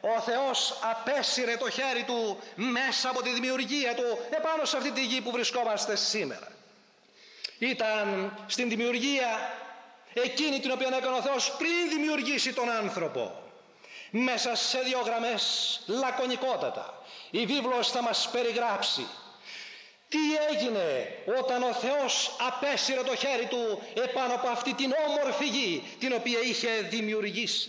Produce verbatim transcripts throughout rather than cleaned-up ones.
ο Θεός απέσυρε το χέρι του μέσα από τη δημιουργία του επάνω σε αυτή τη γη που βρισκόμαστε σήμερα. Ήταν στην δημιουργία εκείνη την οποία έκανε ο Θεός πριν δημιουργήσει τον άνθρωπο. Μέσα σε δύο γραμμές λακωνικότατα η βίβλος θα μας περιγράψει τι έγινε όταν ο Θεός απέσυρε το χέρι του επάνω από αυτή την όμορφη γη την οποία είχε δημιουργήσει.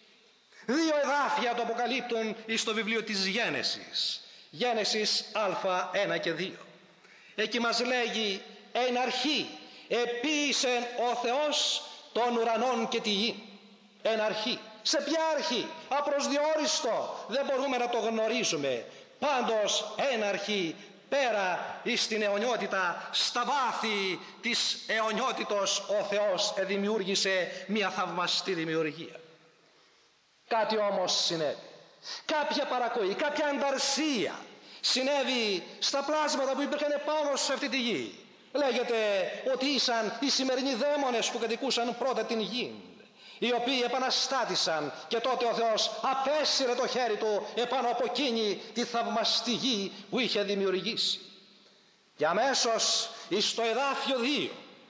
Δύο εδάφια το αποκαλύπτουν στο βιβλίο της Γένεσης. Γένεσης Α ένα και δύο. Εκεί μας λέγει: «Εν αρχή επίησε ο Θεός των ουρανών και τη γη». Εν αρχή. Σε ποια αρχή? Απροσδιόριστο. Δεν μπορούμε να το γνωρίζουμε. Πάντως εν αρχή, πέρα εις την αιωνιότητα, στα βάθη της αιωνιότητος, ο Θεός δημιούργησε μια θαυμαστή δημιουργία. Κάτι όμως συνέβη. Κάποια παρακοή, κάποια ανταρσία συνέβη στα πλάσματα που υπήρχαν πάνω σε αυτή τη γη. Λέγεται ότι ήσαν οι σημερινοί δαίμονες που κατοικούσαν πρώτα την γη, οι οποίοι επαναστάτησαν, και τότε ο Θεός απέσυρε το χέρι του επάνω από εκείνη τη θαυμαστή γη που είχε δημιουργήσει. Και αμέσως εις το εδάφιο δύο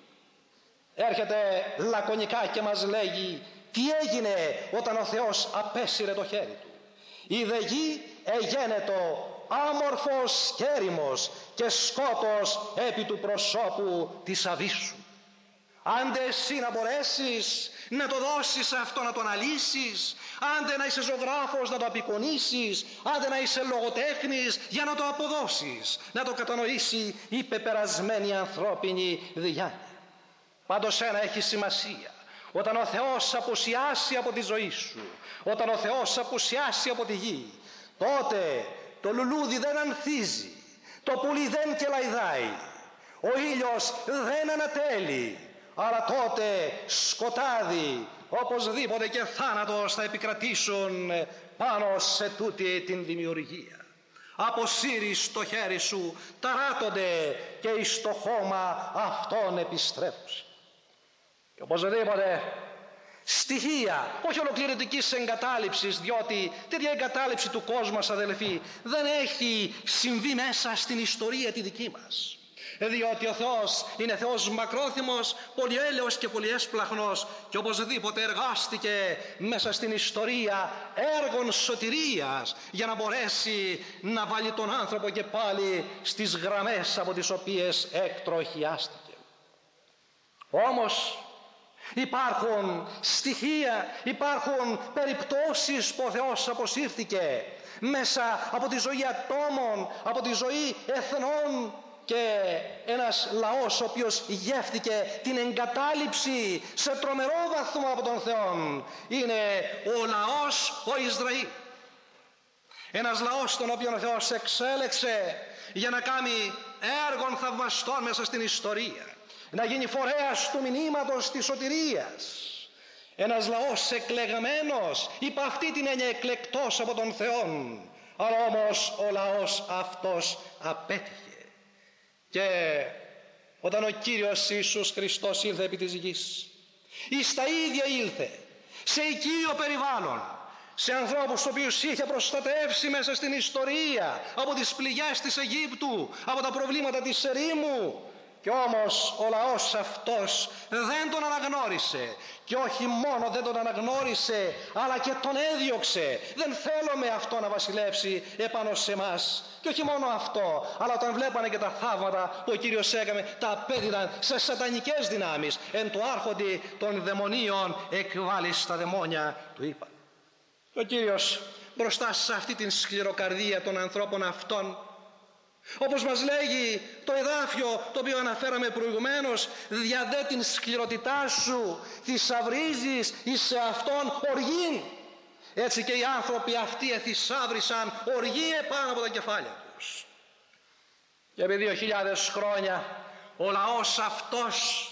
έρχεται λακωνικά και μας λέγει τι έγινε όταν ο Θεός απέσυρε το χέρι του. «Η δε γη εγένετο άμορφος και έρημος και σκότος επί του προσώπου της αβύσσου». Άντε εσύ να μπορέσεις να το δώσεις αυτό, να το αναλύσεις, άντε να είσαι ζωγράφος να το απεικονίσεις, άντε να είσαι λογοτέχνης για να το αποδώσεις, να το κατανοήσει η πεπερασμένη ανθρώπινη διάνοια. Πάντως ένα έχει σημασία: όταν ο Θεός απουσιάσει από τη ζωή σου, όταν ο Θεός απουσιάσει από τη γη, τότε το λουλούδι δεν ανθίζει, το πουλί δεν κελαϊδάει, ο ήλιος δεν ανατέλει, αλλά τότε σκοτάδι, οπωσδήποτε και θάνατος θα επικρατήσουν πάνω σε τούτη την δημιουργία. Αποσύρεις το χέρι σου, ταράτονται και εις το χώμα αυτόν επιστρέφουν. Και οπωσδήποτε στοιχεία, όχι ολοκληρωτικής εγκατάλειψης, διότι τέτοια εγκατάλειψη του κόσμου, αδελφοί, δεν έχει συμβεί μέσα στην ιστορία τη δική μας. Διότι ο Θεός είναι Θεός μακρόθυμος, πολυέλεος και πολυέσπλαχνος, και οπωσδήποτε εργάστηκε μέσα στην ιστορία έργων σωτηρίας για να μπορέσει να βάλει τον άνθρωπο και πάλι στις γραμμές από τις οποίες εκτροχιάστηκε. Όμως υπάρχουν στοιχεία, υπάρχουν περιπτώσεις που ο Θεός αποσύρθηκε μέσα από τη ζωή ατόμων, από τη ζωή εθνών, και ένας λαός ο οποίος γεύτηκε την εγκατάλειψη σε τρομερό βαθμό από τον Θεό είναι ο λαός ο Ισραήλ. Ένας λαός τον οποίο ο Θεός εξέλεξε για να κάνει έργων θαυμαστών μέσα στην ιστορία, να γίνει φορέας του μηνύματος της σωτηρίας. Ένας λαός εκλεγμένος, υπ' αυτή την έννοια εκλεκτός από τον Θεό, αλλά όμως ο λαός αυτός απέτυχε. Και όταν ο Κύριος Ιησούς Χριστός ήλθε επί της γης, εις τα ίδια ήλθε, σε οικείο περιβάλλον, σε ανθρώπους τους οποίους είχε προστατεύσει μέσα στην ιστορία από τις πληγές της Αιγύπτου, από τα προβλήματα της ερήμου. Και όμως ο λαός αυτός δεν τον αναγνώρισε, και όχι μόνο δεν τον αναγνώρισε, αλλά και τον έδιωξε. Δεν θέλουμε αυτό να βασιλεύσει επάνω σε εμάς. Και όχι μόνο αυτό, αλλά όταν βλέπανε και τα θαύματα που ο Κύριος έκαμε, τα απέδιδαν σε σατανικές δυνάμεις. Εν το άρχοντι των δαιμονίων εκβάλλει στα δαιμόνια, του είπαν. Ο Κύριος μπροστά σε αυτή την σκληροκαρδία των ανθρώπων αυτών, όπως μας λέγει το εδάφιο το οποίο αναφέραμε προηγουμένως, «Δια δε την σκληρότητά σου θησαυρίζεις εις σε αυτόν οργήν». Έτσι και οι άνθρωποι αυτοί εθησάβρισαν οργή επάνω από τα κεφάλια τους. Και επί δύο χιλιάδες χρόνια ο λαός αυτός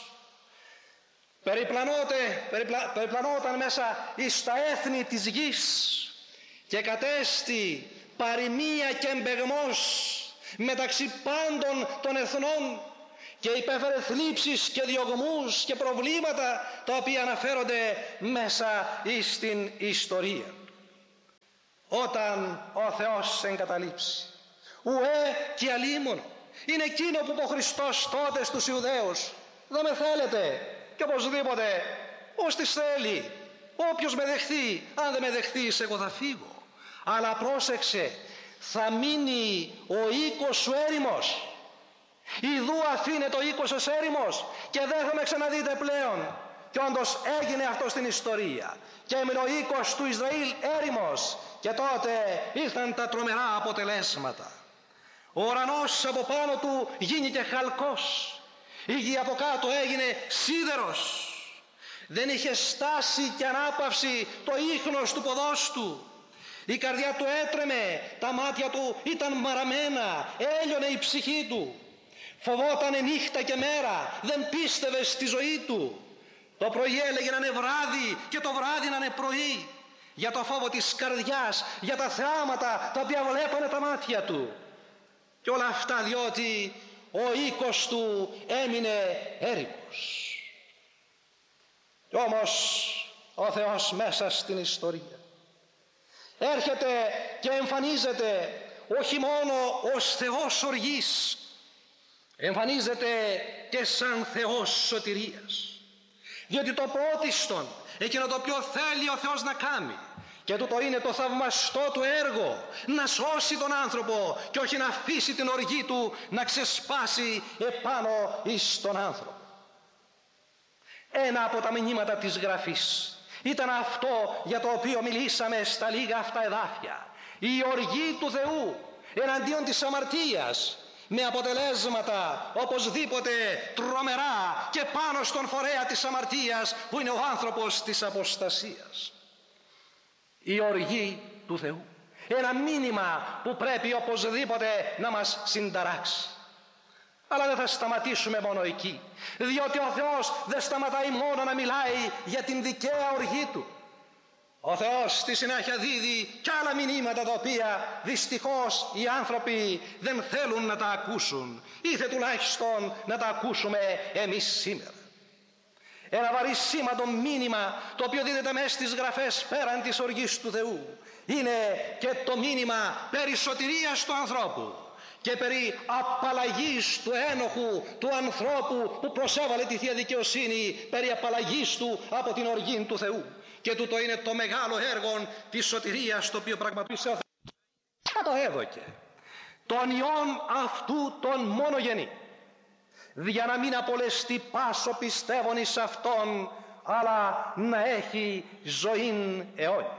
περιπλανώτε, περιπλα, περιπλανώταν μέσα εις τα έθνη της γης και κατέστη παροιμία και εμπεγμός μεταξύ πάντων των εθνών, και υπέφερε θλίψεις και διωγμούς και προβλήματα τα οποία αναφέρονται μέσα εις την ιστορία. όταν ο Θεός εγκαταλείψει. Ουέ και αλίμονο. Είναι εκείνο που είπε ο Χριστός τότε στους Ιουδαίους: δεν με θέλετε, και οπωσδήποτε ως τις θέλει. Όποιος με δεχθεί, αν δεν με δεχθείς, εγώ θα φύγω. Αλλά πρόσεξε, θα μείνει ο οίκος σου έρημος. Ιδού αφήνεται ο οίκος σας έρημος και δεν θα με ξαναδείτε πλέον. Και όντως έγινε αυτό στην ιστορία. Και έμεινε ο οίκος του Ισραήλ έρημος. Και τότε ήρθαν τα τρομερά αποτελέσματα. Ο ουρανός από πάνω του γίνηκε χαλκός. Η γη από κάτω έγινε σίδερος. Δεν είχε στάση και ανάπαυση το ίχνος του ποδός του. Η καρδιά του έτρεμε, τα μάτια του ήταν μαραμένα, έλειωνε η ψυχή του. Φοβότανε νύχτα και μέρα, δεν πίστευε στη ζωή του. Το πρωί έλεγε να είναι βράδυ και το βράδυ να είναι πρωί. Για το φόβο της καρδιάς, για τα θεάματα τα οποία βλέπανε τα μάτια του. Και όλα αυτά διότι ο οίκος του έμεινε έρημος. Κι όμως ο Θεός μέσα στην ιστορία έρχεται και εμφανίζεται όχι μόνο ως Θεός οργής, εμφανίζεται και σαν Θεός σωτηρίας. Διότι το πρώτιστον, εκείνο το οποίο θέλει ο Θεός να κάνει, και τούτο είναι το θαυμαστό του έργο, να σώσει τον άνθρωπο και όχι να αφήσει την οργή του να ξεσπάσει επάνω εις τον άνθρωπο. Ένα από τα μηνύματα της Γραφής ήταν αυτό για το οποίο μιλήσαμε στα λίγα αυτά εδάφια. Η οργή του Θεού εναντίον της αμαρτίας, με αποτελέσματα οπωσδήποτε τρομερά και πάνω στον φορέα της αμαρτίας που είναι ο άνθρωπος της αποστασίας. Η οργή του Θεού. Ένα μήνυμα που πρέπει οπωσδήποτε να μας συνταράξει. Αλλά δεν θα σταματήσουμε μόνο εκεί, διότι ο Θεός δεν σταματάει μόνο να μιλάει για την δικαία οργή του. Ο Θεός στη συνέχεια δίδει κι άλλα μηνύματα τα οποία δυστυχώς οι άνθρωποι δεν θέλουν να τα ακούσουν, ήθε τουλάχιστον να τα ακούσουμε εμείς σήμερα. Ένα βαρισίμαντο μήνυμα το οποίο δίδεται μέσα στις Γραφές πέραν της οργής του Θεού είναι και το μήνυμα περί σωτηρίας του ανθρώπου και περί απαλλαγής του ένοχου του ανθρώπου που προσέβαλε τη Θεία Δικαιοσύνη, περί απαλλαγής του από την οργή του Θεού. Και τούτο είναι το μεγάλο έργο της σωτηρίας το οποίο πραγματοποιήσε ο Θεός. Θα το έδωκε τον Υιόν αυτού τον μονογενή, για να μην απολεστεί πάσο πιστεύων εις Αυτόν, αλλά να έχει ζωήν αιώνια.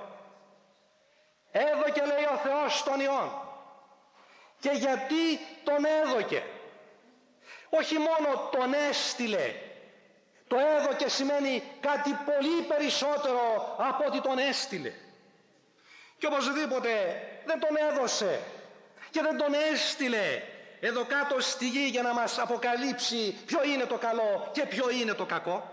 Έδωκε, λέει ο Θεός, τον Υιόν. Και γιατί τον έδωκε? Όχι μόνο τον έστειλε. Το έδωκε σημαίνει κάτι πολύ περισσότερο από ότι τον έστειλε. Και οπωσδήποτε δεν τον έδωσε και δεν τον έστειλε εδώ κάτω στη γη για να μας αποκαλύψει ποιο είναι το καλό και ποιο είναι το κακό.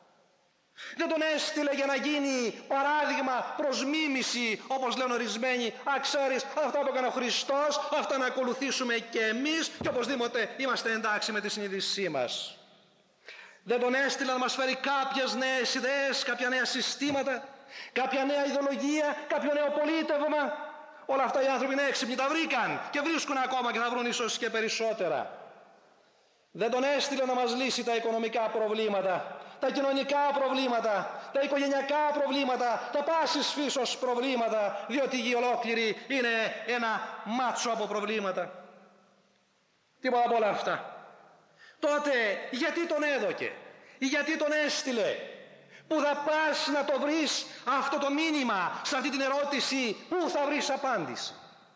Δεν τον έστειλε για να γίνει παράδειγμα προς μίμηση, όπως λένε ορισμένοι. Α, ξέρεις, αυτά που έκανε ο Χριστός, αυτά να ακολουθήσουμε και εμείς και οπωσδήποτε είμαστε εντάξει με τη συνείδησή μας. Δεν τον έστειλε να μας φέρει κάποιες νέες ιδέες, κάποια νέα συστήματα, κάποια νέα ιδεολογία, κάποιο νέο πολίτευμα. Όλα αυτά οι άνθρωποι είναι έξυπνοι, τα βρήκαν και βρίσκουν ακόμα και θα βρουν ίσως και περισσότερα. Δεν τον έστειλε να μας λύσει τα οικονομικά προβλήματα, τα κοινωνικά προβλήματα, τα οικογενειακά προβλήματα, τα πάσης φύσεως προβλήματα, διότι η γη ολόκληρη είναι ένα μάτσο από προβλήματα. Τίποτα από όλα αυτά. Τότε γιατί τον έδωκε, γιατί τον έστειλε? Πού θα πας να το βρεις αυτό το μήνυμα, σε αυτή την ερώτηση, πού θα βρεις απάντηση?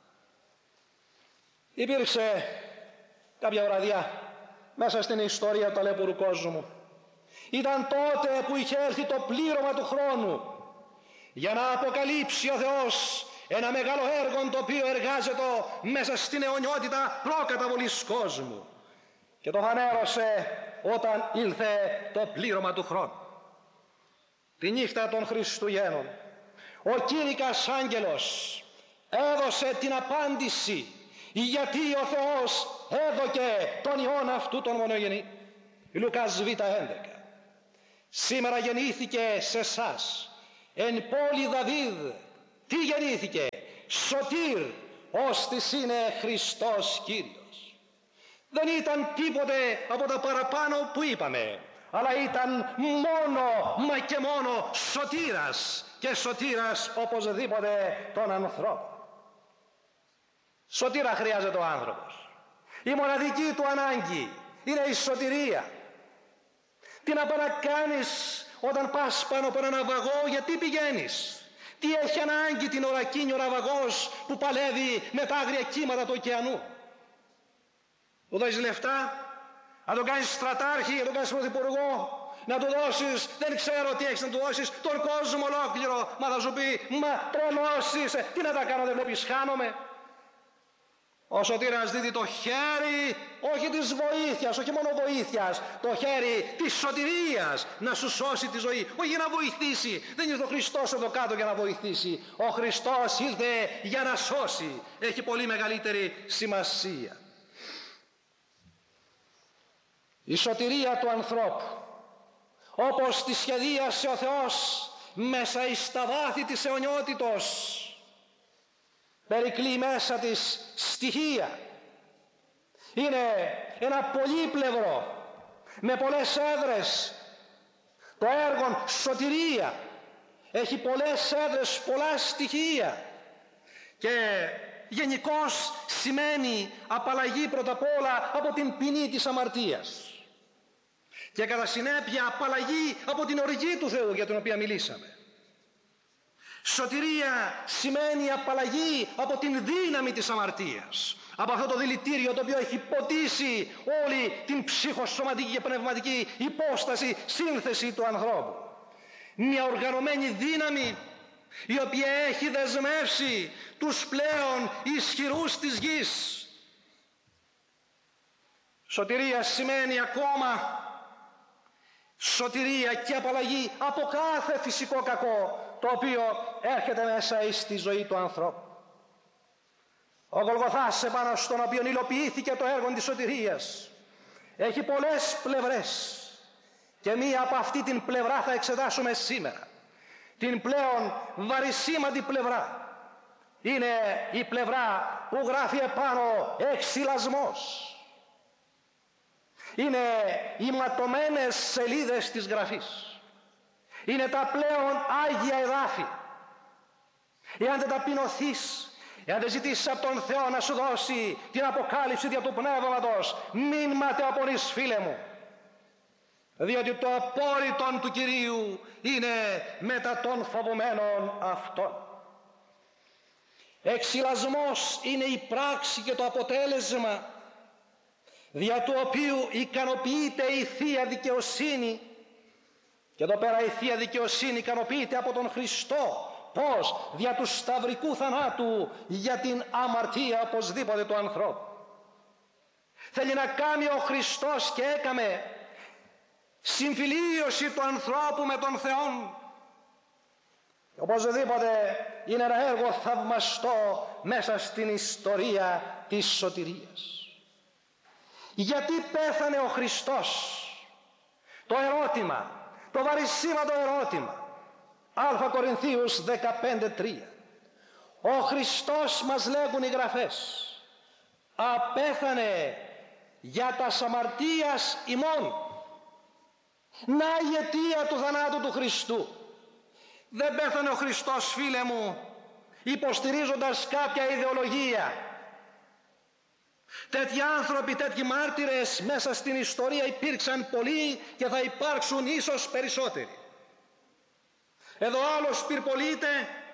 Υπήρξε κάποια βραδιά μέσα στην ιστορία του ταλέπουρου κόσμου. Ήταν τότε που είχε έρθει το πλήρωμα του χρόνου για να αποκαλύψει ο Θεός ένα μεγάλο έργο το οποίο εργάζεται μέσα στην αιωνιότητα προκαταβολής κόσμου. Και το φανέρωσε όταν ήλθε το πλήρωμα του χρόνου. Τη νύχτα των Χριστουγέννων ο Κήρυκας Άγγελος έδωσε την απάντηση γιατί ο Θεός έδωκε τον Υιόν αυτού τον μονογενή. Λουκάς Β έντεκα. Σήμερα γεννήθηκε σε εσάς εν πόλη Δαβίδ. Τι γεννήθηκε? σωτήρ, ώστις είναι Χριστός Κύριος. Δεν ήταν τίποτε από τα παραπάνω που είπαμε, αλλά ήταν μόνο, μα και μόνο σωτήρας, και σωτήρας οπωσδήποτε των ανθρώπων. Σωτήρα χρειάζεται ο άνθρωπος. Η μοναδική του ανάγκη είναι η σωτηρία. Τι να πάει να κάνεις όταν πας πάνω από ένα ναυαγό, γιατί πηγαίνεις? Τι έχει ανάγκη την ώρα εκείνη ο ναυαγός που παλεύει με τα άγρια κύματα του ωκεανού? Του δώσεις λεφτά, να τον κάνεις στρατάρχη, να τον κάνεις πρωθυπουργό, να του δώσεις, δεν ξέρω τι έχεις να του δώσεις, τον κόσμο ολόκληρο. Μα θα σου πει, μα τρελός είσαι, τι να τα κάνω, δεν βλέπεις χάνομαι? Ο σωτήρας δίδει το χέρι, όχι της βοήθειας, όχι μόνο βοήθειας, το χέρι της σωτηρίας, να σου σώσει τη ζωή, όχι για να βοηθήσει. Δεν ήρθε ο Χριστός εδώ κάτω για να βοηθήσει. Ο Χριστός ήρθε για να σώσει. Έχει πολύ μεγαλύτερη σημασία. Η σωτηρία του ανθρώπου, όπως τη σχεδίασε ο Θεός μέσα εις τα βάθη της αιωνιότητος, περικλεί μέσα της στοιχεία. Είναι ένα πολύπλευρο με πολλές έδρες. Το έργο σωτηρία έχει πολλές έδρες, πολλά στοιχεία, και γενικώς σημαίνει απαλλαγή πρώτα απ' όλα από την ποινή της αμαρτίας και κατά συνέπεια απαλλαγή από την οργή του Θεού για την οποία μιλήσαμε. Σωτηρία σημαίνει απαλλαγή από την δύναμη της αμαρτίας, από αυτό το δηλητήριο το οποίο έχει ποτίσει όλη την ψυχοσωματική και πνευματική υπόσταση, σύνθεση του ανθρώπου. Μια οργανωμένη δύναμη η οποία έχει δεσμεύσει τους πλέον ισχυρούς της γης. Σωτηρία σημαίνει ακόμα σωτηρία και απαλλαγή από κάθε φυσικό κακό το οποίο έρχεται μέσα στη ζωή του ανθρώπου. Ο Γολγοθάς, επάνω στον οποίο υλοποιήθηκε το έργο της σωτηρίας, έχει πολλές πλευρές και μία από αυτή την πλευρά θα εξετάσουμε σήμερα. Την πλέον βαρισίμαντη πλευρά είναι η πλευρά που γράφει επάνω εξυλασμός. Είναι οι ματωμένες σελίδες της Γραφής. Είναι τα πλέον άγια εδάφη. Εάν δεν ταπεινωθείς, εάν δεν ζητήσεις από τον Θεό να σου δώσει την αποκάλυψη δια του Πνεύματος, μην ματαιοπονείς, φίλε μου, διότι το απόρριτον του Κυρίου είναι μετά των φοβωμένων αυτών. Εξυλασμός είναι η πράξη και το αποτέλεσμα δια του οποίου ικανοποιείται η Θεία Δικαιοσύνη. Και εδώ πέρα η Θεία Δικαιοσύνη ικανοποιείται από τον Χριστό. Πώς? Δια του σταυρικού θανάτου για την αμαρτία οπωσδήποτε του ανθρώπου. Θέλει να κάνει ο Χριστός και έκαμε συμφιλίωση του ανθρώπου με τον Θεό. Οπωσδήποτε είναι ένα έργο θαυμαστό μέσα στην ιστορία της σωτηρίας. Γιατί πέθανε ο Χριστός? Το ερώτημα, το βαρισίμαντο ερώτημα. Α Κορινθίους δεκαπέντε τρία. Ο Χριστός, μας λέγουν οι Γραφές, απέθανε για τα αμαρτίας ημών. Να η αιτία του θανάτου του Χριστού. Δεν πέθανε ο Χριστός, φίλε μου, υποστηρίζοντας κάποια ιδεολογία. Τέτοιοι άνθρωποι, τέτοιοι μάρτυρες μέσα στην ιστορία υπήρξαν πολλοί και θα υπάρξουν ίσως περισσότεροι. Εδώ άλλος πυρπολείται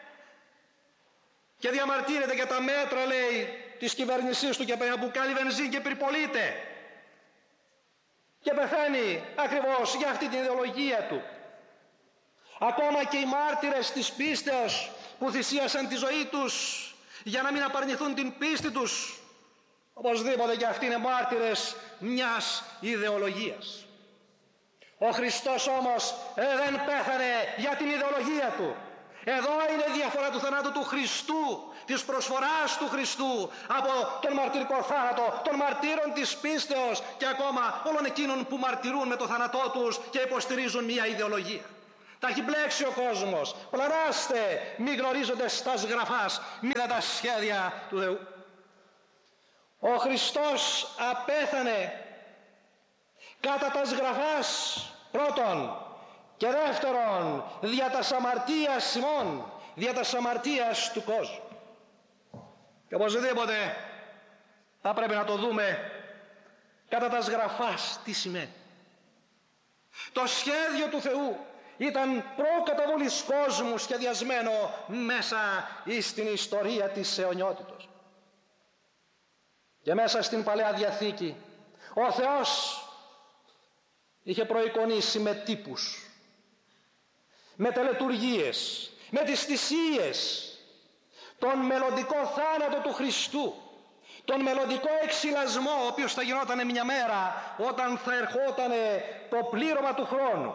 και διαμαρτύρεται για τα μέτρα, λέει, της κυβέρνησής του και που κάνει βενζίν και πυρπολείται και πεθαίνει ακριβώς για αυτή την ιδεολογία του. Ακόμα και οι μάρτυρες της πίστεως που θυσίασαν τη ζωή τους για να μην απαρνηθούν την πίστη τους, οπωσδήποτε και αυτοί είναι μάρτυρες μιας ιδεολογίας. Ο Χριστός όμως ε, δεν πέθανε για την ιδεολογία του. Εδώ είναι η διαφορά του θανάτου του Χριστού, της προσφοράς του Χριστού από τον μαρτυρικό θάνατο, των μαρτύρων της πίστεως και ακόμα όλων εκείνων που μαρτυρούν με το θάνατό τους και υποστηρίζουν μια ιδεολογία. Τα έχει μπλέξει ο κόσμος. Πλανάστε, μη γνωρίζοντες τας γραφάς, μη δα τα σχέδια του Θεού. Ο Χριστός απέθανε κατά τας γραφάς πρώτον και δεύτερον δια τας αμαρτίας ημών, δια τας αμαρτίας του κόσμου. Και οπωσδήποτε θα πρέπει να το δούμε κατά τας γραφάς τι σημαίνει. Το σχέδιο του Θεού ήταν προκαταβολής κόσμου σχεδιασμένο μέσα στην ιστορία της αιωνιότητος. Και μέσα στην Παλαιά Διαθήκη ο Θεός είχε προεικονίσει με τύπους, με τελετουργίες, με τις θυσίες, τον μελλοντικό θάνατο του Χριστού, τον μελλοντικό εξυλασμό, ο οποίος θα γινόταν μια μέρα όταν θα ερχόταν το πλήρωμα του χρόνου.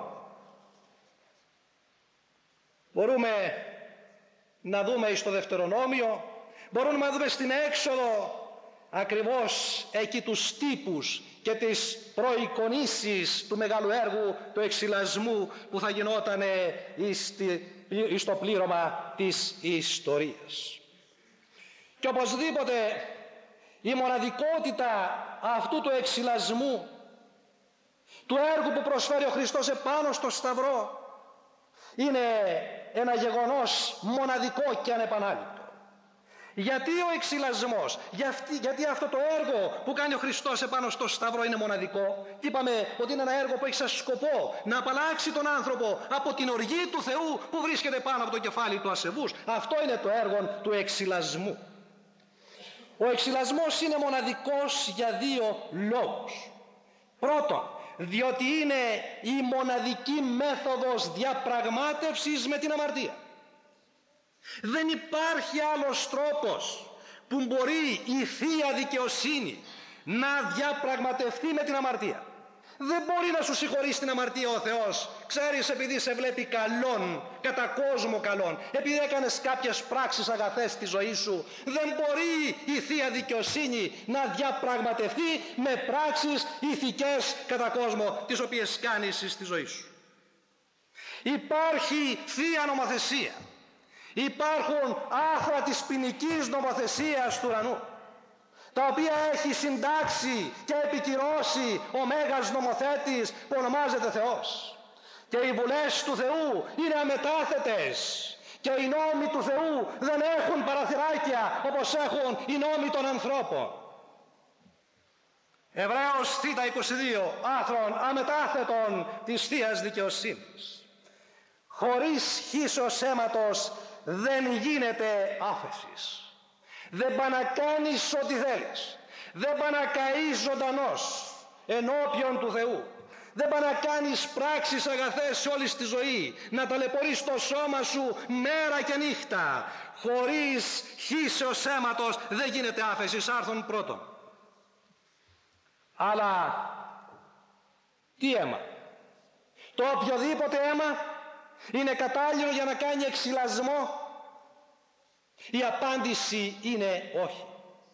Μπορούμε να δούμε στο Δευτερονόμιο, μπορούμε να δούμε στην Έξοδο ακριβώς εκεί τους τύπους και τις προεικονίσεις του μεγάλου έργου του εξυλασμού που θα γινόταν στο πλήρωμα της ιστορίας. Και οπωσδήποτε η μοναδικότητα αυτού του εξυλασμού, του έργου που προσφέρει ο Χριστός επάνω στο Σταυρό, είναι ένα γεγονός μοναδικό και ανεπανάληπτο. Γιατί ο εξυλασμός, γιατί, γιατί αυτό το έργο που κάνει ο Χριστός επάνω στο Σταυρό είναι μοναδικό? Και είπαμε ότι είναι ένα έργο που έχει σαν σκοπό να απαλλάξει τον άνθρωπο από την οργή του Θεού που βρίσκεται πάνω από το κεφάλι του ασεβούς. Αυτό είναι το έργο του εξυλασμού. Ο εξυλασμός είναι μοναδικός για δύο λόγους. Πρώτον, διότι είναι η μοναδική μέθοδος διαπραγμάτευσης με την αμαρτία. Δεν υπάρχει άλλος τρόπος που μπορεί η Θεία Δικαιοσύνη να διαπραγματευτεί με την αμαρτία. Δεν μπορεί να σου συγχωρήσει την αμαρτία ο Θεός, ξέρεις, επειδή σε βλέπει καλόν, κατά κόσμο καλόν, επειδή έκανες κάποιες πράξεις αγαθές στη ζωή σου. Δεν μπορεί η Θεία Δικαιοσύνη να διαπραγματευτεί με πράξεις ηθικές κατά κόσμο, τις οποίες κάνεις στη ζωή σου. Υπάρχει Θεία Νομοθεσία. Υπάρχουν άθρα της ποινικής νομοθεσίας του ουρανού, τα οποία έχει συντάξει και επικυρώσει ο Μέγας Νομοθέτης που ονομάζεται Θεός. Και οι βουλές του Θεού είναι αμετάθετες και οι νόμοι του Θεού δεν έχουν παραθυράκια όπως έχουν οι νόμοι των ανθρώπων. Εβραίος Θ είκοσι δύο, άθρον αμετάθετων της Θείας Δικαιοσύνης. Χωρίς χύσος αίματος δεν γίνεται άφεσης. Δεν πά να κάνεις ό,τι θέλεις. Δεν πά να καείς ζωντανός ενώπιον του Θεού. Δεν πά να κάνεις πράξεις αγαθές σε όλη τη ζωή, να ταλαιπωρείς το σώμα σου μέρα και νύχτα. Χωρίς χύσεως αίματος δεν γίνεται άφεσης, άρθρον πρώτον. Αλλά τι αίμα? Το οποιοδήποτε αίμα είναι κατάλληλο για να κάνει εξυλασμό? Η απάντηση είναι όχι.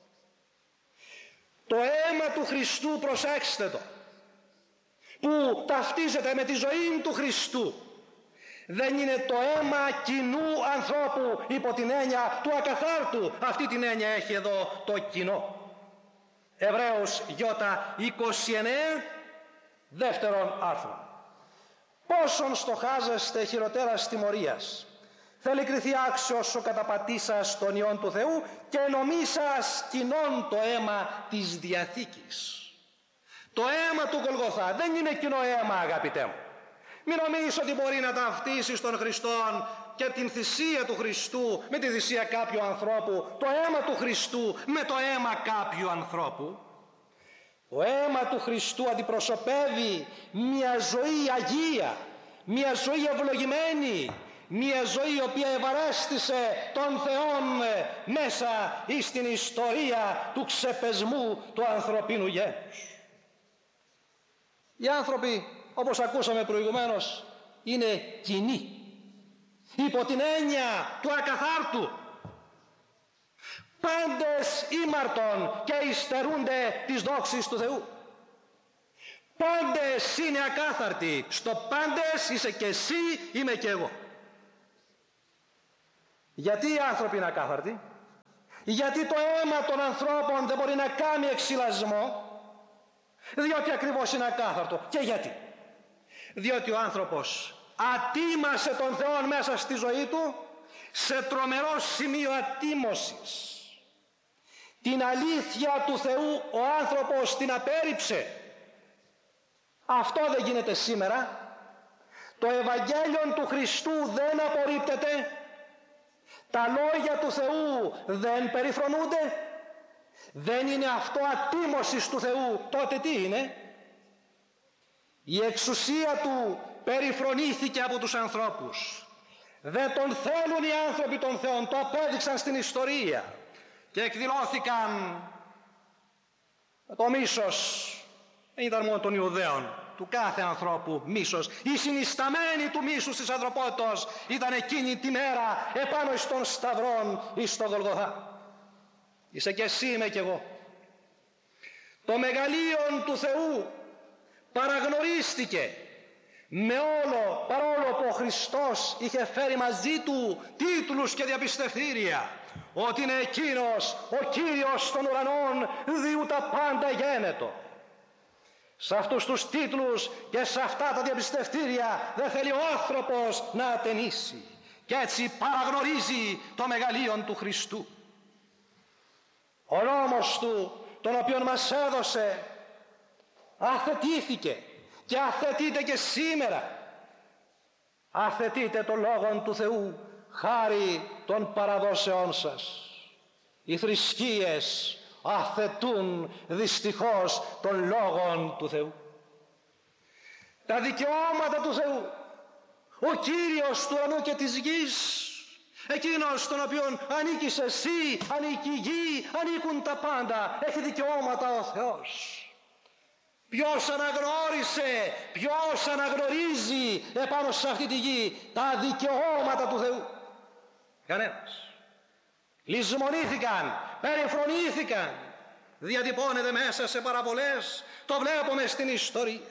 Το αίμα του Χριστού, προσέξτε το, που ταυτίζεται με τη ζωή του Χριστού, δεν είναι το αίμα κοινού ανθρώπου υπό την έννοια του ακαθάρτου. Αυτή την έννοια έχει εδώ το κοινό. Εβραίος Ι είκοσι εννέα, δεύτερον άρθρο. Πόσον στοχάζεστε χειροτέρας τιμωρίας, θέλει κριθεί άξιος ο καταπατήσας των ιών του Θεού και νομίσας κοινών το αίμα της Διαθήκης. Το αίμα του Γολγοθά δεν είναι κοινό αίμα, αγαπητέ μου. Μην νομίζεις ότι μπορεί να ταυτίσεις τον Χριστόν και την θυσία του Χριστού με τη θυσία κάποιου ανθρώπου, το αίμα του Χριστού με το αίμα κάποιου ανθρώπου. Το αίμα του Χριστού αντιπροσωπεύει μια ζωή αγία, μια ζωή ευλογημένη, μια ζωή η οποία ευαρέστησε τον Θεόν μέσα στην ιστορία του ξεπεσμού του ανθρωπίνου γένους. Οι άνθρωποι, όπως ακούσαμε προηγουμένως, είναι κοινοί υπό την έννοια του ακαθάρτου. Πάντες ήμαρτον και υστερούνται της δόξης του Θεού. Πάντες είναι ακάθαρτοι. Στο πάντες είσαι και εσύ, είμαι και εγώ. Γιατί οι άνθρωποι είναι ακάθαρτοι? Γιατί το αίμα των ανθρώπων δεν μπορεί να κάνει εξυλασμό? Διότι ακριβώς είναι ακάθαρτο. Και γιατί? Διότι ο άνθρωπος ατίμασε τον Θεό μέσα στη ζωή του σε τρομερό σημείο ατίμωσης. Την αλήθεια του Θεού ο άνθρωπος την απέρριψε. Αυτό δεν γίνεται σήμερα. Το Ευαγγέλιο του Χριστού δεν απορρίπτεται. Τα λόγια του Θεού δεν περιφρονούνται. Δεν είναι αυτό ατίμωσης του Θεού. Τότε τι είναι? Η εξουσία του περιφρονήθηκε από τους ανθρώπους. Δεν τον θέλουν οι άνθρωποι των Θεών. Το απέδειξαν στην ιστορία. Και εκδηλώθηκαν το μίσος. Δεν ήταν μόνο των Ιουδαίων, του κάθε ανθρώπου μίσος. Η συνισταμένη του μίσους της ανθρωπότητας ήταν εκείνη τη μέρα επάνω στον Σταυρόν ή στο Γολγοθά. Είσαι και εσύ, είμαι και εγώ. Το μεγαλείον του Θεού παραγνωρίστηκε με όλο, παρόλο που ο Χριστός είχε φέρει μαζί του τίτλους και διαπιστευτήρια ότι είναι εκείνος ο Κύριος των ουρανών, διού τα πάντα γένετο. Σε αυτούς τους τίτλους και σε αυτά τα διαπιστευτήρια δεν θέλει ο άνθρωπος να ατενίσει, και έτσι παραγνωρίζει το μεγαλείον του Χριστού. Ο νόμος του, τον οποίον μας έδωσε, αθετήθηκε και αθετείται και σήμερα. Αθετείται το λόγον του Θεού χάρη των παραδόσεών σας. Οι θρησκείες αθετούν δυστυχώς των λόγων του Θεού. Τα δικαιώματα του Θεού, ο Κύριος του ουρανού και της γης, εκείνος τον οποίον ανήκεις εσύ, ανήκει η γη, ανήκουν τα πάντα, έχει δικαιώματα ο Θεός. Ποιος αναγνώρισε, ποιος αναγνωρίζει επάνω σε αυτή τη γη τα δικαιώματα του Θεού? Κανένας. Λησμονήθηκαν, περιφρονήθηκαν. Διατυπώνεται μέσα σε παραβολές, το βλέπουμε στην ιστορία.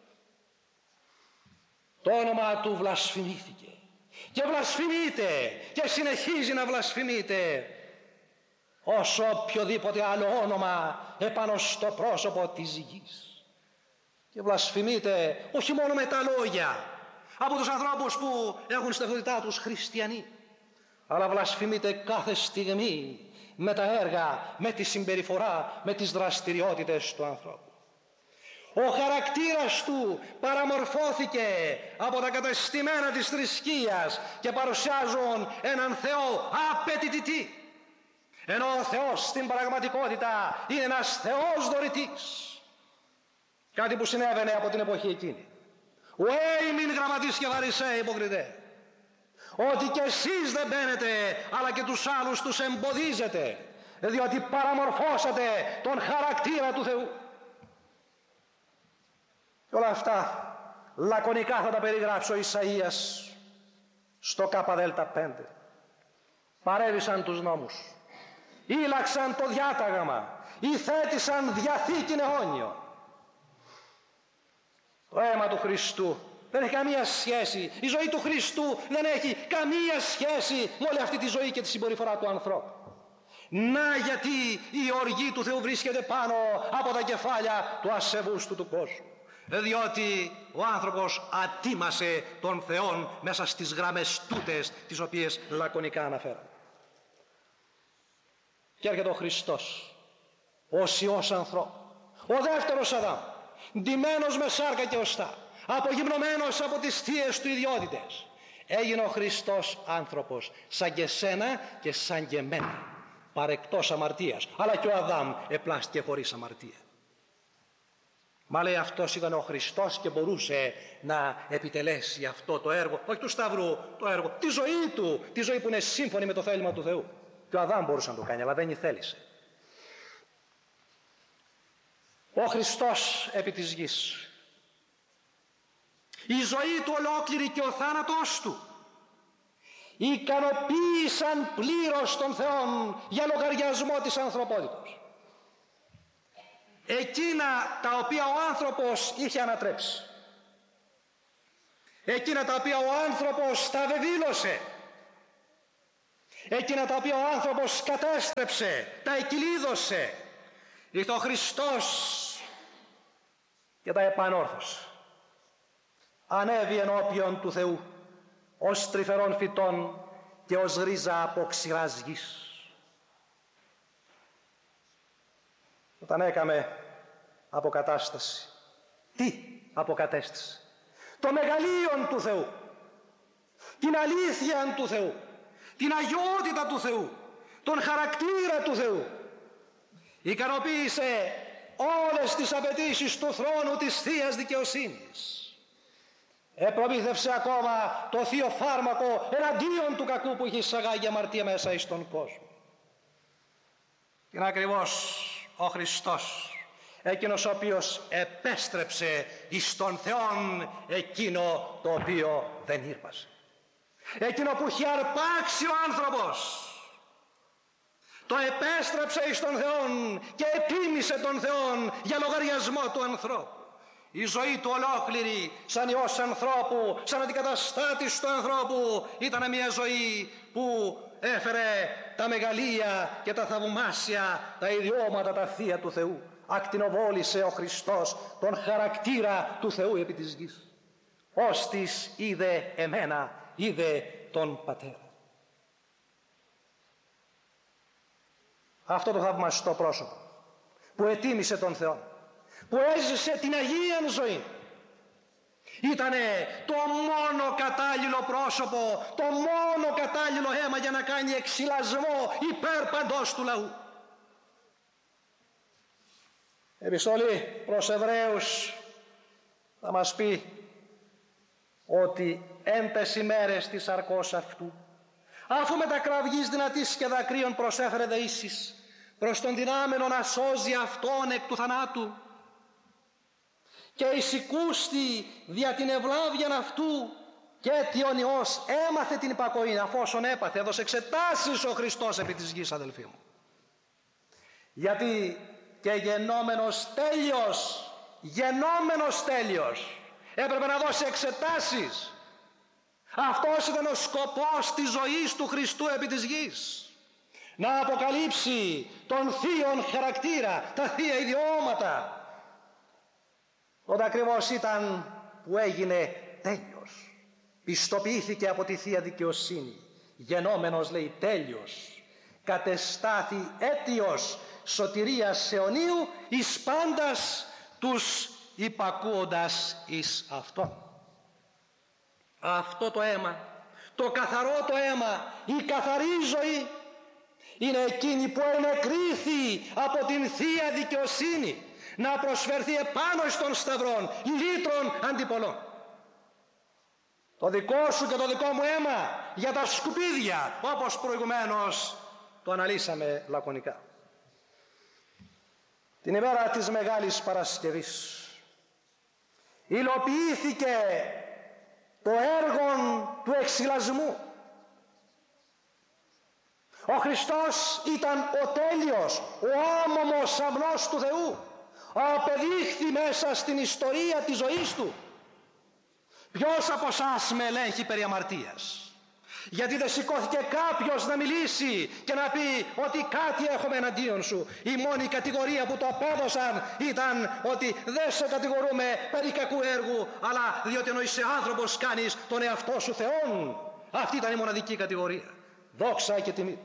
Το όνομα του βλασφημήθηκε και βλασφημείται και συνεχίζει να βλασφημείται όσο οποιοδήποτε άλλο όνομα επάνω στο πρόσωπο της γης. Και βλασφημείται όχι μόνο με τα λόγια από τους ανθρώπους που έχουν στην ταυτότητά τους χριστιανοί, αλλά βλασφημείται κάθε στιγμή με τα έργα, με τη συμπεριφορά, με τις δραστηριότητες του ανθρώπου. Ο χαρακτήρας του παραμορφώθηκε από τα κατεστημένα της θρησκείας και παρουσιάζουν έναν Θεό απαιτητική, ενώ ο Θεός στην πραγματικότητα είναι ένας Θεός δωρητής. Κάτι που συνέβαινε από την εποχή εκείνη. Ουέι μην γραμματείς και φαρισαίοι υποκριτέ, ότι και εσείς δεν μπαίνετε, αλλά και τους άλλους τους εμποδίζετε, διότι παραμορφώσατε τον χαρακτήρα του Θεού. Και όλα αυτά λακωνικά θα τα περιγράψει ο Ισαΐας στο Κ πέντε. Παρέβησαν τους νόμους, ήλαξαν το διάταγμα, υθέτησαν διαθήκην αιώνιο. Το αίμα του Χριστού δεν έχει καμία σχέση, η ζωή του Χριστού δεν έχει καμία σχέση με όλη αυτή τη ζωή και τη συμπεριφορά του ανθρώπου. Να γιατί η οργή του Θεού βρίσκεται πάνω από τα κεφάλια του ασεβούστου του κόσμου. Διότι ο άνθρωπος ατίμασε τον Θεόν μέσα στις γραμμές τούτες τις οποίες λακωνικά αναφέραμε. Και έρχεται ο Χριστός, ως Υιός ανθρώπου, ο δεύτερος Αδάμ, ντυμένος με σάρκα και οστά, απογυμνωμένος από τις θείες του ιδιότητες. Έγινε ο Χριστός άνθρωπος, σαν και σένα και σαν και μένα, παρεκτός αμαρτίας, αλλά και ο Αδάμ επλάστηκε χωρίς αμαρτία. Μα λέει αυτός ήταν ο Χριστός και μπορούσε να επιτελέσει αυτό το έργο, όχι του Σταυρού, το έργο, τη ζωή του, τη ζωή που είναι σύμφωνη με το θέλημα του Θεού. Και ο Αδάμ μπορούσε να το κάνει, αλλά δεν ήθελησε. Ο Χριστός επί της γης, η ζωή του ολόκληρη και ο θάνατός του ικανοποίησαν πλήρως τον Θεόν για λογαριασμό της ανθρωπότητας. εκείνα τα οποία ο άνθρωπος είχε ανατρέψει, εκείνα τα οποία ο άνθρωπος τα βεβήλωσε, εκείνα τα οποία ο άνθρωπος κατέστρεψε, τα εκκυλίδωσε, ήρθε ο Χριστός και τα επανόρθωσε. Ανέβη ενώπιον του Θεού ως τρυφερών φυτών και ως ρίζα από ξηράς γης. Όταν έκαμε αποκατάσταση, τι αποκατέστησε? Το μεγαλείον του Θεού, την αλήθεια του Θεού, την αγιότητα του Θεού, τον χαρακτήρα του Θεού. Ικανοποίησε όλες τις απαιτήσεις του θρόνου της Θείας Δικαιοσύνης. Επρομήθευσε ακόμα το θείο φάρμακο εναντίον του κακού που είχε εισαγάγει αμαρτία μέσα εις τον κόσμο. Είναι ακριβώς ο Χριστός, εκείνος ο οποίος επέστρεψε εις τον Θεόν εκείνο το οποίο δεν ήρπασε. Εκείνο που είχε αρπάξει ο άνθρωπος, το επέστρεψε εις τον Θεόν και ετίμησε τον Θεόν για λογαριασμό του ανθρώπου. Η ζωή του ολόκληρη σαν Υιός ανθρώπου, σαν αντικαταστάτης του ανθρώπου, ήταν μια ζωή που έφερε τα μεγαλεία και τα θαυμάσια, τα ιδιώματα, τα θεία του Θεού. Ακτινοβόλησε ο Χριστός τον χαρακτήρα του Θεού επί της γης. Ώστις είδε εμένα, είδε τον Πατέρα. Αυτό το θαυμαστό πρόσωπο που ετίμησε τον Θεό, που έζησε την Αγία ζωή, ήτανε το μόνο κατάλληλο πρόσωπο, το μόνο κατάλληλο αίμα για να κάνει εξυλασμό υπέρ παντός του λαού. Επιστολή προς Εβραίους θα μας πει ότι εν τες ημέρες της αρκός αυτού, αφού με τα κραυγής δυνατής και δακρύων προσέφερε δεήσεις προς τον δυνάμενο να σώζει αυτόν εκ του θανάτου, και εισηκούστη δια την ευλάβιαν αυτού, και αίτιον Υιός έμαθε την υπακοή, αφόσον έπαθε, έδωσε εξετάσεις ο Χριστός επί της γης, αδελφοί μου. Γιατί και γενόμενος τέλειος, γενόμενος τέλειος, έπρεπε να δώσει εξετάσεις. Αυτός ήταν ο σκοπός της ζωής του Χριστού επί της γης. Να αποκαλύψει τον θείον χαρακτήρα, τα θεία ιδιώματα. Τότε ακριβώς ήταν που έγινε τέλειος. Πιστοποιήθηκε από τη Θεία Δικαιοσύνη. Γενόμενος, λέει, τέλειος. Κατεστάθη αίτιος σωτηρίας αιωνίου εις πάντας τους υπακούοντας εις Αυτόν. Αυτό το αίμα, το καθαρό το αίμα, η καθαρή ζωή, είναι εκείνη που ενεκρίθη από την Θεία Δικαιοσύνη να προσφερθεί επάνω στον σταυρόν λύτρων αντιπολών. Το δικό σου και το δικό μου αίμα για τα σκουπίδια, όπως προηγουμένως το αναλύσαμε λακωνικά. Την ημέρα της Μεγάλης Παρασκευής υλοποιήθηκε το έργο του εξυλασμού. Ο Χριστός ήταν ο τέλειος, ο άμωμος αμνός του Θεού. Απεδείχθη μέσα στην ιστορία της ζωής του. Ποιος από εσάς με ελέγχει περί αμαρτίας? Γιατί δεν σηκώθηκε κάποιος να μιλήσει και να πει ότι κάτι έχουμε εναντίον σου? Η μόνη κατηγορία που το απέδωσαν ήταν ότι δεν σε κατηγορούμε περί κακού έργου, αλλά διότι ενώ είσαι άνθρωπος κάνεις τον εαυτό σου Θεόν. Αυτή ήταν η μοναδική κατηγορία. Δόξα και τιμή του.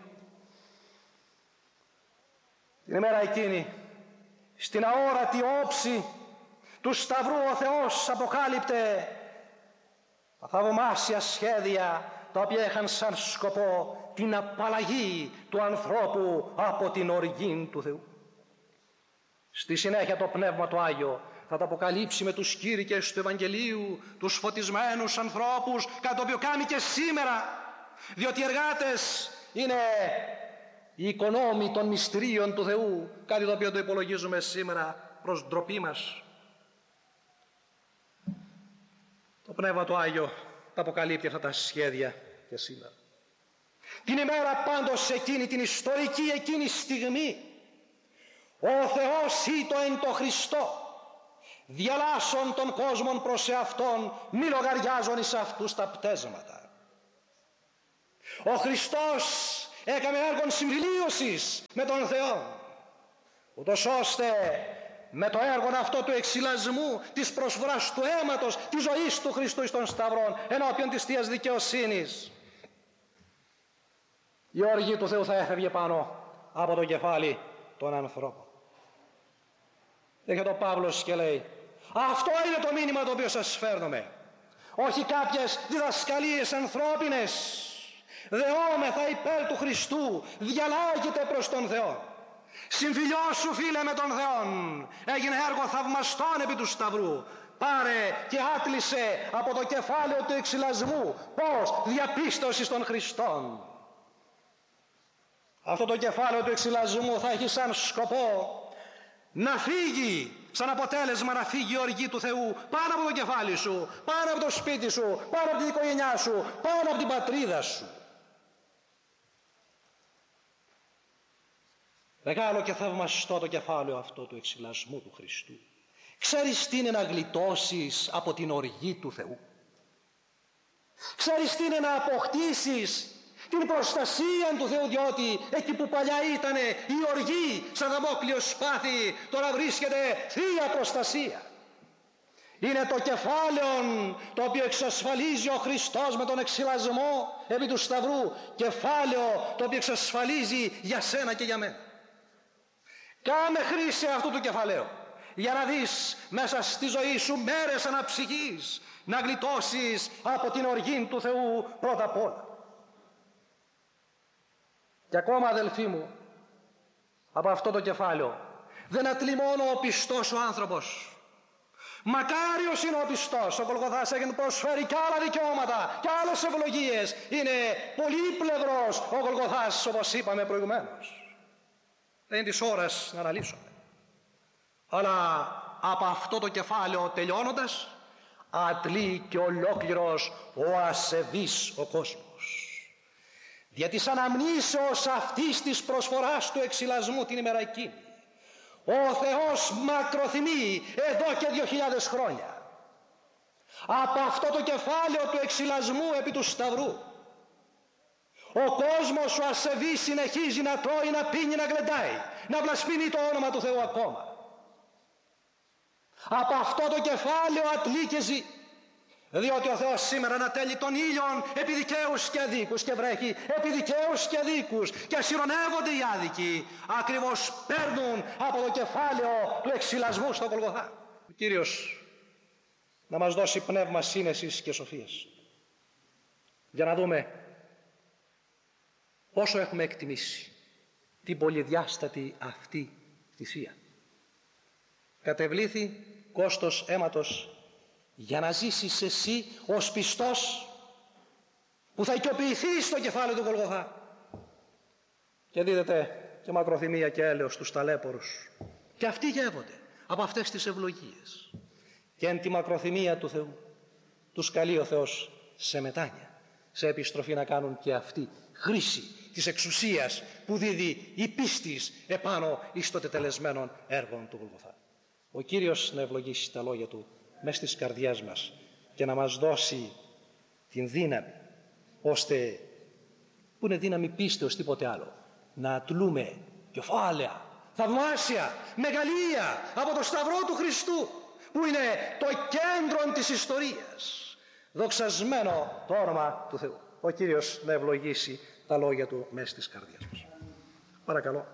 Την ημέρα εκείνη, στην αόρατη όψη του Σταυρού, ο Θεός αποκάλυπτε τα θαυμάσια σχέδια τα οποία είχαν σαν σκοπό την απαλλαγή του ανθρώπου από την οργή του Θεού. Στη συνέχεια το Πνεύμα το Άγιο θα τα αποκαλύψει με τους κήρυκες του Ευαγγελίου, τους φωτισμένους ανθρώπους, κάτι το οποίο κάνει και σήμερα, διότι οι εργάτες είναι οι οικονόμοι των μυστηρίων του Θεού, κάτι το οποίο το υπολογίζουμε σήμερα προς ντροπή μας. Το Πνεύμα το Άγιο τα αποκαλύπτει αυτά τα σχέδια και σήμερα. Την ημέρα πάντως εκείνη την ιστορική εκείνη στιγμή, Ο Θεός ήτο εν το Χριστό, διαλάσσον των κόσμων προς εαυτόν, μη λογαριάζον εις αυτούς τα πτέσματα. Ο Χριστός έκαμε έργον συμφιλίωσης με τον Θεό, ούτως ώστε με το έργο αυτό του εξιλασμού, της προσφοράς του αίματος, της ζωής του Χριστού εις των Σταυρών, ενώπιον της Θείας Δικαιοσύνης, η οργή του Θεού θα έφευγε πάνω από το κεφάλι των ανθρώπων. Έρχεται ο Παύλος και λέει, αυτό είναι το μήνυμα το οποίο σας φέρνουμε. Όχι κάποιες διδασκαλίες ανθρώπινες. Δεόμεθα υπέρ του Χριστού, διαλάγεται προς τον Θεό. Συμφιλιώσου φίλε με τον Θεόν. Έγινε έργο θαυμαστών επί του Σταυρού. Πάρε και άτλησε από το κεφάλαιο του εξιλασμού. Πώς? Διαπίστωση των Χριστών. Αυτό το κεφάλαιο του εξιλασμού θα έχει σαν σκοπό να φύγει, σαν αποτέλεσμα να φύγει η οργή του Θεού πάνω από το κεφάλι σου, πάνω από το σπίτι σου, πάνω από την οικογένειά σου, πάνω από την πατρίδα σου. Μεγάλο και θαυμαστό το κεφάλαιο αυτό του εξιλασμού του Χριστού. Ξέρεις τι είναι να γλιτώσεις από την οργή του Θεού? Ξέρεις τι είναι να αποκτήσεις την προστασία του Θεού? Διότι εκεί που παλιά ήταν η οργή σαν δαμόκλειο σπάθη, τώρα βρίσκεται θεία προστασία. Είναι το κεφάλαιο το οποίο εξασφαλίζει ο Χριστός με τον εξιλασμό επί του Σταυρού. Κεφάλαιο το οποίο εξασφαλίζει για σένα και για μένα. Κάνε χρήση αυτού του κεφαλαίου για να δεις μέσα στη ζωή σου μέρες αναψυχής, να γλιτώσεις από την οργή του Θεού πρώτα απ' όλα. Και ακόμα, αδελφοί μου, από αυτό το κεφάλαιο δεν ατλεί μόνο ο πιστός ο άνθρωπος. Μακάριος είναι ο πιστός. Ο Γολγοθάς έγινε προσφέρει και άλλα δικαιώματα και άλλες ευλογίες. Είναι πολύπλευρος ο Γολγοθάς, όπως είπαμε προηγουμένως. Δεν είναι της ώρας να αναλύσουμε. Αλλά από αυτό το κεφάλαιο τελειώνοντας, ατλεί και ολόκληρος ο ασεβής ο κόσμος. Δια της αναμνήσεως αυτής της προσφοράς του εξιλασμού την ημέρα εκείνη, ο Θεός μακροθυμεί εδώ και δύο χιλιάδες χρόνια. Από αυτό το κεφάλαιο του εξιλασμού επί του Σταυρού, ο κόσμος ο ασεβής συνεχίζει να τρώει, να πίνει, να γλεντάει, να βλασφημεί το όνομα του Θεού ακόμα. Από αυτό το κεφάλαιο ατλεί και ζει. Διότι ο Θεός σήμερα ανατέλει τον ήλιον επί δικαίους και αδίκους και βρέχει επί δικαίους και αδίκους και ασυρωνεύονται οι άδικοι. Ακριβώς παίρνουν από το κεφάλαιο του εξιλασμού στο Γολγοθά. Ο Κύριος να μας δώσει πνεύμα σύνεσης και σοφίας για να δούμε πόσο έχουμε εκτιμήσει την πολυδιάστατη αυτή θυσία. Κατεβλήθη κόστος αίματος για να ζήσεις εσύ ως πιστός που θα οικειοποιηθείς στο κεφάλαιο του Γολγοθά. Και δίδεται και μακροθυμία και έλεος στους ταλέπορους. Και αυτοί γεύονται από αυτές τις ευλογίες. Και εν τη μακροθυμία του Θεού τους καλεί ο Θεός σε μετάνοια, σε επιστροφή να κάνουν και αυτοί χρήση της εξουσίας που δίδει η πίστης επάνω εις το τετελεσμένων έργων του Γολγοθά. Ο Κύριος να ευλογήσει τα λόγια Του μες στις καρδιάς μας και να μας δώσει την δύναμη, ώστε που είναι δύναμη πίστεως τίποτε άλλο, να ατλούμε κεφάλαια, θαυμάσια, μεγαλεία από το Σταυρό του Χριστού, που είναι το κέντρο της ιστορίας. Δοξασμένο το όνομα του Θεού. Ο Κύριος να ευλογήσει τα λόγια Του μέσα στις καρδιές μας. Παρακαλώ.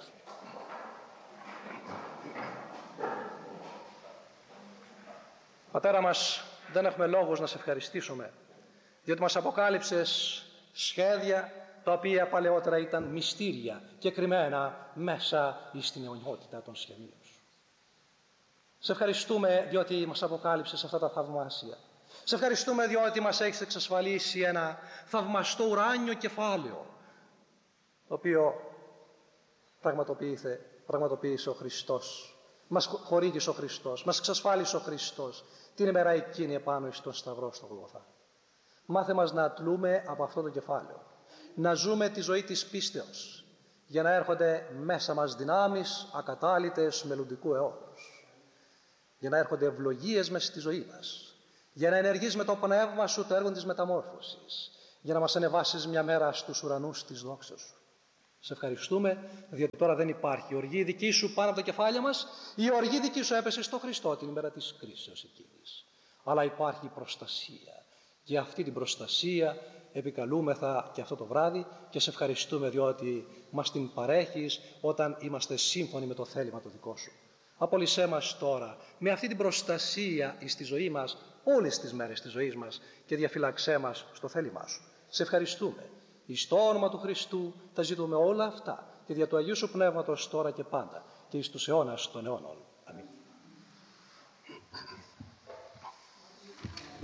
Πατέρα μας, δεν έχουμε λόγους να σε ευχαριστήσουμε, διότι μας αποκάλυψες σχέδια τα οποία παλαιότερα ήταν μυστήρια και κρυμμένα μέσα στην αιωνιότητα των σχεδίων σου. Σε ευχαριστούμε διότι μας αποκάλυψες αυτά τα θαυμάσια. Σε ευχαριστούμε διότι μας έχεις εξασφαλίσει ένα θαυμαστό ουράνιο κεφάλαιο, το οποίο πραγματοποίησε ο Χριστός. Μας χορήγησε ο Χριστός, μας εξασφάλισε ο Χριστός την ημέρα εκείνη επάνω στον Σταυρό στο Γολγοθά. Μάθε μας να ατλούμε από αυτό το κεφάλαιο, να ζούμε τη ζωή της πίστεως, για να έρχονται μέσα μας δυνάμεις ακατάλητες μελλοντικού αιώνος, για να έρχονται ευλογίες μέσα στη ζωή μας, για να ενεργείς με το πνεύμα σου το έργο της μεταμόρφωσης, για να μας ανεβάσεις μια μέρα στους ουρανούς της δόξας σου. Σε ευχαριστούμε, διότι τώρα δεν υπάρχει οργή δική σου πάνω από τα κεφάλια μας. Η οργή δική σου έπεσε στο Χριστό την ημέρα της κρίσεως εκείνης. Αλλά υπάρχει προστασία. Και αυτή την προστασία επικαλούμεθα και αυτό το βράδυ και σε ευχαριστούμε διότι μας την παρέχεις όταν είμαστε σύμφωνοι με το θέλημα το δικό σου. Απόλυσέ μας τώρα με αυτή την προστασία στη ζωή μας όλες τις μέρες της ζωής μας και διαφυλαξέ μας στο θέλημά σου. Σε ευχαριστούμε. Εις το όνομα του Χριστού τα ζητούμε όλα αυτά και δια του Αγίου Σου Πνεύματος τώρα και πάντα και εις τους αιώνας των αιώνων.